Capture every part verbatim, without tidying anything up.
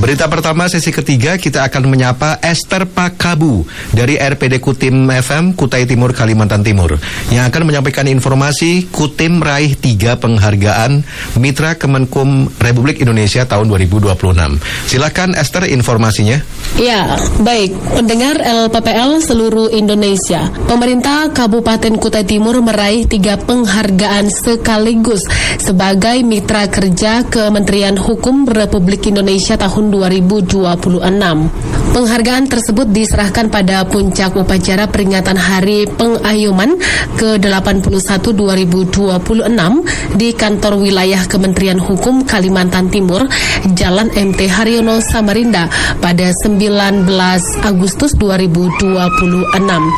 Berita pertama sesi ketiga kita akan menyapa Esther Pakabu dari R P D Kutim F M Kutai Timur, Kalimantan Timur, yang akan menyampaikan informasi Kutim raih tiga penghargaan Mitra Kemenkum Republik Indonesia tahun dua ribu dua puluh enam. Silakan Esther, informasinya. Ya, baik. Pendengar L P P L seluruh Indonesia, pemerintah Kabupaten Kutai Timur meraih tiga penghargaan sekaligus sebagai Mitra Kerja Kementerian Hukum Republik Indonesia tahun dua ribu dua puluh enam. Penghargaan tersebut diserahkan pada puncak upacara peringatan Hari Pengayuman ke delapan puluh satu dua ribu dua puluh enam di kantor wilayah Kementerian Hukum Kalimantan Timur, Jalan M T Haryono Samarinda pada sembilan belas Agustus dua ribu dua puluh enam.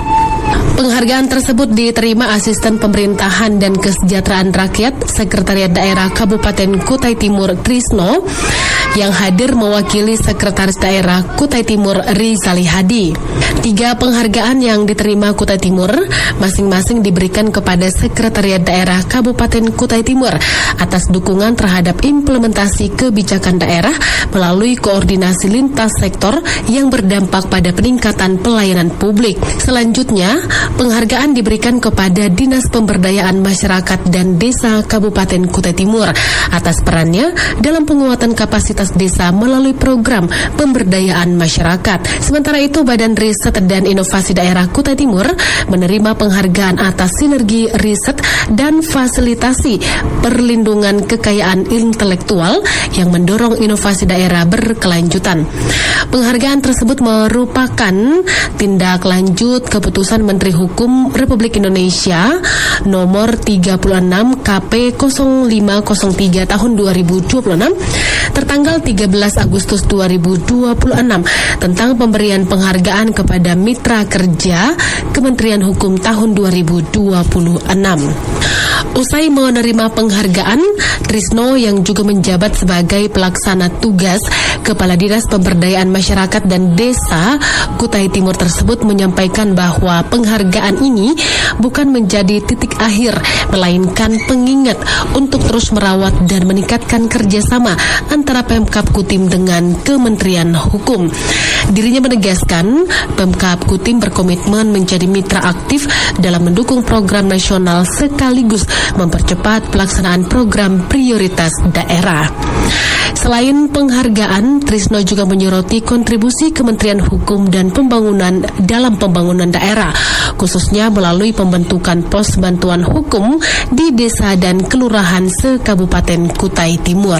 Penghargaan tersebut diterima Asisten Pemerintahan dan Kesejahteraan Rakyat Sekretariat Daerah Kabupaten Kutai Timur Trisno, yang hadir mewakili Sekretaris Daerah Kutai Timur Rizali Hadi. Tiga penghargaan yang diterima Kutai Timur masing-masing diberikan kepada Sekretariat Daerah Kabupaten Kutai Timur atas dukungan terhadap implementasi kebijakan daerah melalui koordinasi lintas sektor yang berdampak pada peningkatan pelayanan publik. Selanjutnya, penghargaan diberikan kepada Dinas Pemberdayaan Masyarakat dan Desa Kabupaten Kutai Timur atas perannya dalam penguatan kapasitas desa melalui program pemberdayaan masyarakat. Sementara itu, Badan Riset dan Inovasi Daerah Kutai Timur menerima penghargaan atas sinergi riset dan fasilitasi perlindungan kekayaan intelektual yang mendorong inovasi daerah berkelanjutan. Penghargaan tersebut merupakan tindak lanjut keputusan Menteri Hukum Republik Indonesia nomor tiga puluh enam K P nol lima nol tiga tahun dua ribu dua puluh enam tertanggal tiga belas Agustus dua ribu dua puluh enam tentang pemberian penghargaan kepada Mitra Kerja Kementerian Hukum tahun dua ribu dua puluh enam. Usai menerima penghargaan, Trisno yang juga menjabat sebagai pelaksana tugas Kepala Dinas Pemberdayaan Masyarakat dan Desa Kutai Timur tersebut menyampaikan bahwa penghargaan ini bukan menjadi titik akhir, melainkan pengingat untuk terus merawat dan meningkatkan kerjasama antara Pemkab Kutim dengan Kementerian Hukum. Dirinya menegaskan Pemkab Kutim berkomitmen menjadi mitra aktif dalam mendukung program nasional sekaligus mempercepat pelaksanaan program prioritas daerah. Selain penghargaan, Trisno juga menyoroti kontribusi Kementerian Hukum dan Pembangunan dalam pembangunan daerah, khususnya melalui pembentukan pos bantuan hukum di desa dan kelurahan se-Kabupaten Kutai Timur.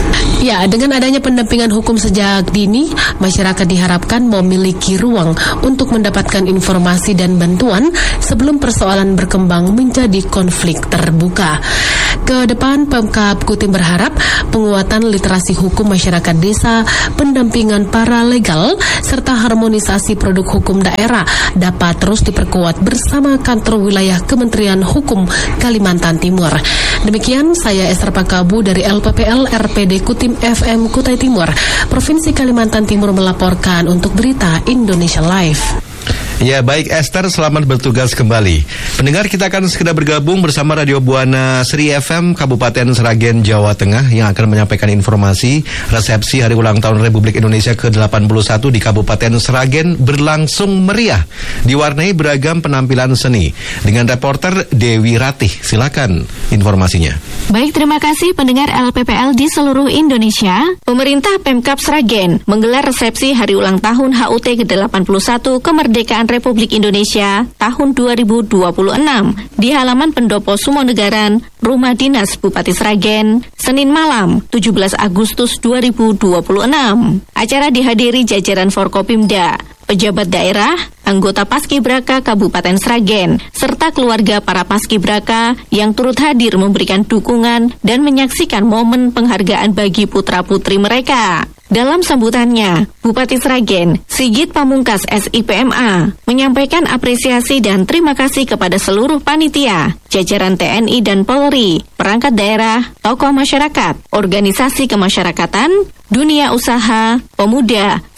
Ya, dengan adanya pendampingan hukum sejak dini, masyarakat diharapkan memiliki ruang untuk mendapatkan informasi dan bantuan sebelum persoalan berkembang menjadi konflik terbuka. Ke depan, Pemkab Kutim berharap penguatan literasi hukum masyarakat desa, pendampingan paralegal, serta harmonisasi produk hukum daerah dapat terus diperkuat bersama kantor wilayah Kementerian Hukum Kalimantan Timur. Demikian, saya Esther Pakabu dari L P P L R P D Kutim F M Kutai Timur, Provinsi Kalimantan Timur melaporkan untuk Berita Indonesia Live. Ya, baik Esther, selamat bertugas kembali. Pendengar, kita akan segera bergabung bersama Radio Buana Sri F M Kabupaten Sragen, Jawa Tengah, yang akan menyampaikan informasi resepsi Hari Ulang Tahun Republik Indonesia ke delapan puluh satu di Kabupaten Sragen berlangsung meriah, diwarnai beragam penampilan seni. Dengan reporter Dewi Ratih, silakan informasinya. Baik, terima kasih pendengar L P P L di seluruh Indonesia. Pemerintah Pemkab Sragen menggelar resepsi Hari Ulang Tahun H U T ke delapan puluh satu Kemerdekaan Republik Indonesia tahun dua ribu dua puluh enam di halaman Pendopo Sumonegaran, Rumah Dinas Bupati Sragen, Senin malam tujuh belas Agustus dua ribu dua puluh enam. Acara dihadiri jajaran Forkopimda, pejabat daerah, anggota Paskibraka Kabupaten Sragen, serta keluarga para Paskibraka yang turut hadir memberikan dukungan dan menyaksikan momen penghargaan bagi putra-putri mereka. Dalam sambutannya, Bupati Sragen, Sigit Pamungkas S I P M A, menyampaikan apresiasi dan terima kasih kepada seluruh panitia, jajaran T N I dan Polri, perangkat daerah, tokoh masyarakat, organisasi kemasyarakatan, dunia usaha, pemuda,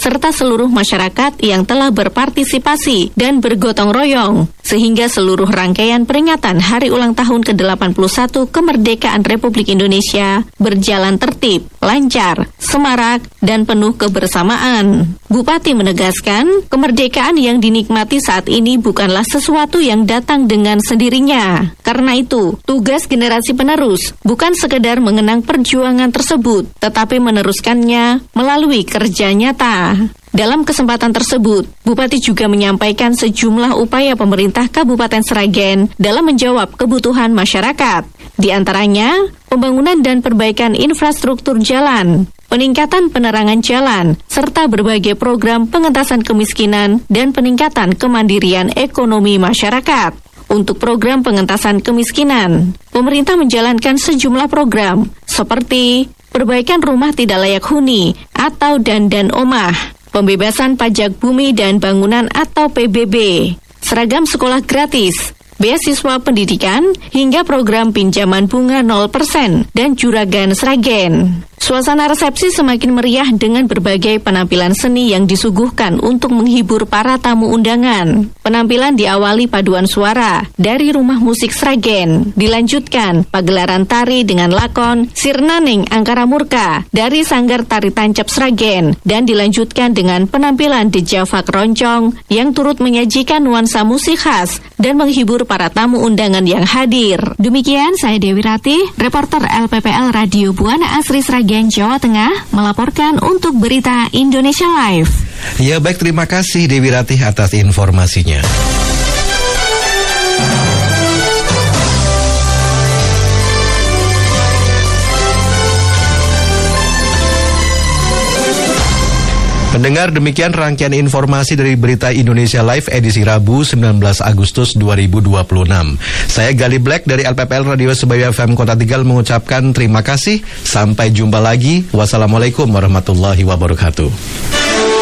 serta seluruh masyarakat yang telah berpartisipasi dan bergotong royong, sehingga seluruh rangkaian peringatan Hari Ulang Tahun ke delapan puluh satu Kemerdekaan Republik Indonesia berjalan tertib, lancar, semarak, dan penuh kebersamaan. Bupati menegaskan, kemerdekaan yang dinikmati saat ini bukanlah sesuatu yang datang dengan sendirinya. Karena itu, tugas generasi penerus bukan sekedar mengenang perjuangan tersebut, tetapi meneruskannya melalui kerja nyata. Dalam kesempatan tersebut, Bupati juga menyampaikan sejumlah upaya pemerintah Kabupaten Sragen dalam menjawab kebutuhan masyarakat. Di antaranya, pembangunan dan perbaikan infrastruktur jalan, peningkatan penerangan jalan, serta berbagai program pengentasan kemiskinan dan peningkatan kemandirian ekonomi masyarakat. Untuk program pengentasan kemiskinan, pemerintah menjalankan sejumlah program seperti perbaikan rumah tidak layak huni atau dandan omah, pembebasan pajak bumi dan bangunan atau P B B, seragam sekolah gratis, beasiswa pendidikan, hingga program pinjaman bunga nol persen dan Juragan Sragen. Suasana resepsi semakin meriah dengan berbagai penampilan seni yang disuguhkan untuk menghibur para tamu undangan. Penampilan diawali paduan suara dari Rumah Musik Sragen, dilanjutkan pagelaran tari dengan lakon Sirnaning Angkara Murka dari Sanggar Tari Tancap Sragen, dan dilanjutkan dengan penampilan The Java Keroncong yang turut menyajikan nuansa musik khas dan menghibur para tamu undangan yang hadir. Demikian saya Dewi Ratih, reporter L P P L Radio Buana Asri Sragen, Jawa Tengah, melaporkan untuk Berita Indonesia Live. Ya baik, terima kasih Dewi Ratih atas informasinya. Pendengar, demikian rangkaian informasi dari Berita Indonesia Live edisi Rabu sembilan belas Agustus dua ribu dua puluh enam. Saya Gali Black dari L P P L Radio Sebayu F M Kota Tegal mengucapkan terima kasih. Sampai jumpa lagi. Wassalamualaikum warahmatullahi wabarakatuh.